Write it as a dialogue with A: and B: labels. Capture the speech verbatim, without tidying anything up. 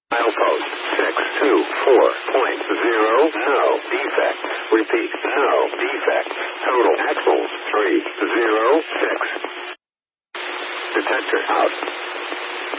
A: Milepost six two four point zero. No defects. Repeat. No defects. Total axles three zero six. Detector out.